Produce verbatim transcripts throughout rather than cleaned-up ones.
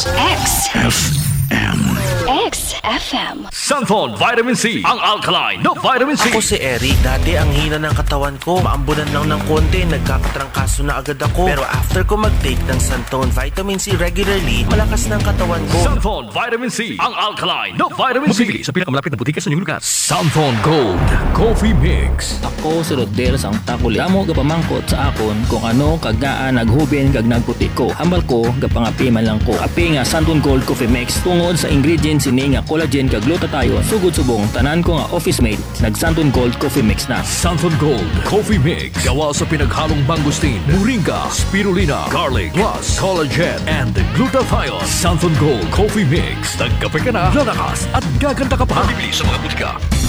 X. X. F M. X F M. Santon Vitamin C, ang alkaline na vitamin C. Ako si Eric. Dati ang hina ng katawan ko. Maambunan lang ng konti, nagkakatrangkaso na agad ako. Pero after ko mag-take ng Santon Vitamin C regularly, malakas ng katawan ko. Santon Vitamin C, ang alkaline na vitamin C. Mabili sa pinakamalapit na butika sa inyong lugar. Santon Gold Coffee Mix. Ako si Rodel sang takuli. Amo gapamangkot sa akon kung ano kagaan naghubin kag nagputi ko. Hambal ko gapangapi man lang ko. Api nga Santon Gold Coffee Mix tungod sa ingredients ini nga collagen kag glutathione. Sugod subong tanan ko nga office mate nag Santon Gold Coffee Mix na. Santon Gold Coffee Mix gawa sa pinaghalong mangosteen, moringa, spirulina, garlic plus collagen and glutathione. Santon Gold Coffee Mix. Nagkape ka na, lalakas at gaganda ka pa. Bibili sa mga butika.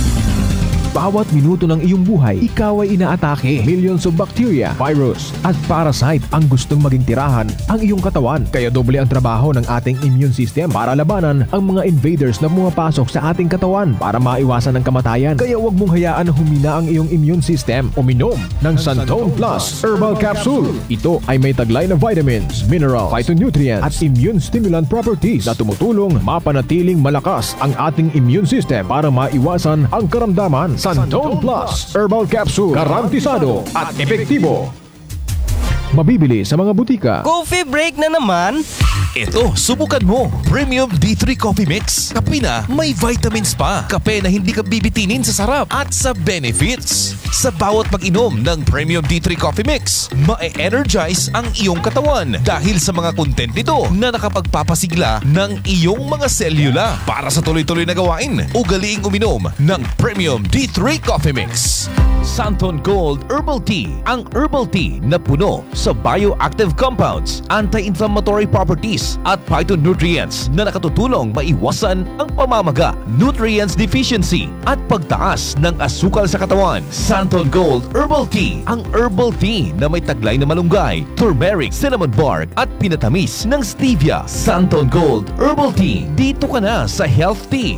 Bawat minuto ng iyong buhay, ikaw ay inaatake. Millions of bacteria, virus, at parasite ang gustong maging tirahan ang iyong katawan. Kaya doble ang trabaho ng ating immune system para labanan ang mga invaders na pumapasok sa ating katawan para maiwasan ang kamatayan. Kaya huwag mong hayaan na humina ang iyong immune system. Uminom ng Santon Plus Herbal Capsule. Ito ay may taglay na vitamins, minerals, phytonutrients, at immune stimulant properties na tumutulong mapanatiling malakas ang ating immune system para maiwasan ang karamdaman. Santon Plus Herbal Capsule, garantisado at epektibo. Mabibili sa mga butika. Coffee break na naman. Ito, subukan mo. Premium D three Coffee Mix. Kape na may vitamins pa. Kape na hindi ka bibitinin sa sarap at sa benefits. Sa bawat pag-inom ng Premium D three Coffee Mix, ma-energize ang iyong katawan dahil sa mga content nito na nakapagpapasigla ng iyong mga selula para sa tuloy-tuloy na gawain. Ugaliing uminom ng Premium D three Coffee Mix. Santon Gold Herbal Tea. Ang herbal tea na puno sa bioactive compounds, anti-inflammatory properties at phytonutrients na nakatutulong maiwasan ang pamamaga, nutrients deficiency at pagtaas ng asukal sa katawan. Santon Gold Herbal Tea. Ang herbal tea na may taglay na malunggay, turmeric, cinnamon bark at pinatamis ng stevia. Santon Gold Herbal Tea. Dito ka na sa Health Tea.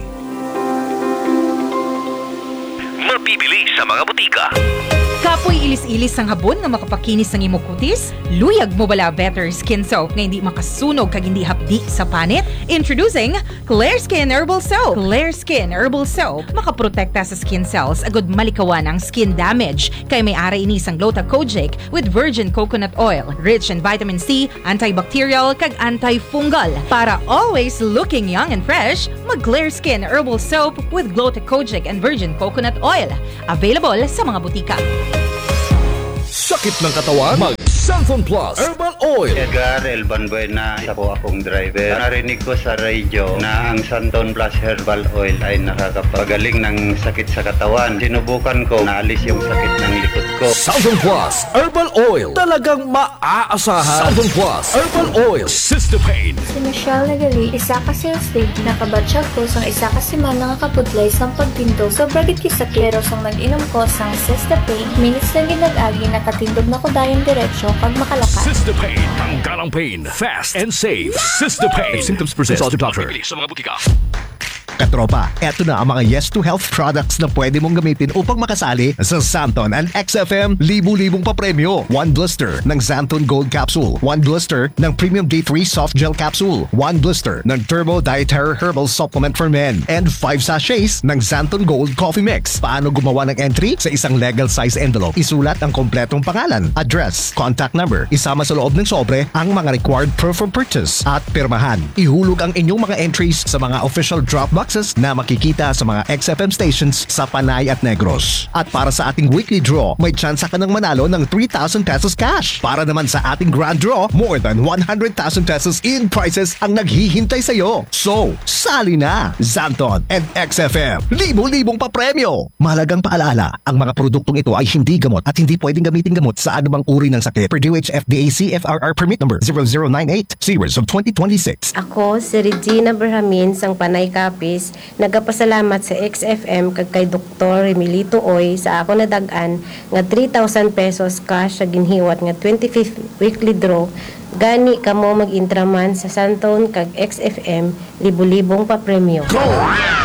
Mabibili sa mga butika. Kapoy ilis-ilis ang habon nga makapakinis ng imong kutis? Luyag mo bala better skin soap nga hindi makasunog kag hindi hapdi sa panit? Introducing Clear Skin Herbal Soap. Clear Skin Herbal Soap makaprotekta sa skin cells agud malikawan ang skin damage kay may ara ini sang Gluta-Kojic with virgin coconut oil, rich in vitamin C, antibacterial kag antifungal. Para always looking young and fresh, mag Clear Skin Herbal Soap with Gluta-Kojic and virgin coconut oil. Available sa mga butika. Sakit ng katawan? Mag Santon Plus Herbal Oil. Edgar Elban Buena, isa po akong driver. Narinig ko sa radio na ang Santon Plus Herbal Oil ay nakakapagaling ng sakit sa katawan. Sinubukan ko, naalis yung sakit ng likod ko. Santon Plus Herbal Oil. Talagang maaasahan. Santon Plus Herbal Oil. Sister Pain. Si Michelle Nagali, isa ka sales lady. Nakabatsyag ko sang isa ka simana nga kaputlay sang pagpinto. So, bragit kisakit. Pero sang nag-inom ko sang Sister Pain, minutes na ginag-agi, nakatindog na ko dayon diretsyo pag makalakas. Sister Pain. Tanggalang pain. Fast and safe. Sister Pain. If symptoms persist, consult your doctor. Mabibili sa mga butika. Katropa, eto na ang mga Yes to Health products na pwede mong gamitin upang makasali sa Santon and X F M libu-libong papremyo. One blister ng Santon Gold Capsule. One blister ng Premium D three Soft Gel Capsule. One blister ng Turbo Dietary Herbal Supplement for Men. And five sachets ng Santon Gold Coffee Mix. Paano gumawa ng entry? Sa isang legal size envelope, isulat ang kompletong pangalan, address, contact number. Isama sa loob ng sobre ang mga required proof of purchase at pirmahan. Ihulog ang inyong mga entries sa mga official drop box na makikita sa mga X F M stations sa Panay at Negros. At para sa ating weekly draw, may chance ka ng manalo ng three thousand pesos cash. Para naman sa ating grand draw, more than one hundred thousand pesos in prizes ang naghihintay sa iyo. So, sali na! Santon and X F M, libo-libong papremyo! Mahalagang paalala, ang mga produktong ito ay hindi gamot at hindi pwedeng gamitin gamot sa anumang uri ng sakit. Per D O H F D A C F R R permit number zero zero nine eight, series of twenty twenty-six. Ako, si Regina Berhamin, sang Panay Kapis, nagapasalamat sa X F M kag kay Doktor Emilito Oy sa ako nadagan nga three thousand pesos cash sa ginhiwat nga twenty-fifth weekly draw. Gani kamo mag-intraman sa Santon kag X F M libo-libong papremyo. Go!